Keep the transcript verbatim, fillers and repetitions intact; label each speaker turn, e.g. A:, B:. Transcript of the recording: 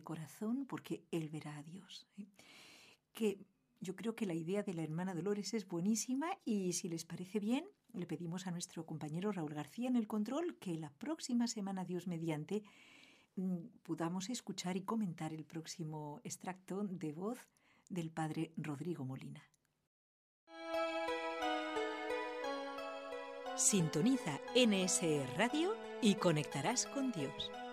A: corazón porque Él verá a Dios. ¿eh? Que yo creo que la idea de la hermana Dolores es buenísima y si les parece bien, le pedimos a nuestro compañero Raúl García en el control que la próxima semana, Dios mediante, podamos escuchar y comentar el próximo extracto de voz del padre Rodrigo Molina. Sintoniza N S E Radio y conectarás con Dios.